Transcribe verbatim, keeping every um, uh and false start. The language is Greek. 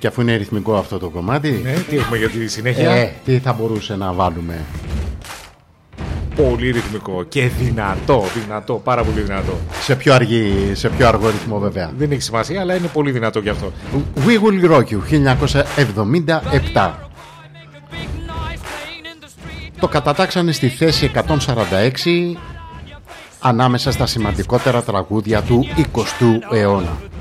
Και αφού είναι ρυθμικό αυτό το κομμάτι, ναι, τι έχουμε για τη συνέχεια? Ε, τι θα μπορούσε να βάλουμε? Πολύ ρυθμικό και δυνατό, δυνατό, πάρα πολύ δυνατό. Σε πιο, αργή, σε πιο αργό ρυθμό βέβαια. Δεν έχει σημασία, αλλά είναι πολύ δυνατό κι αυτό. We Will Rock You χίλια εννιακόσια εβδομήντα επτά. Το κατατάξανε στη θέση εκατόν σαράντα έξι ανάμεσα στα σημαντικότερα τραγούδια του εικοστού αιώνα.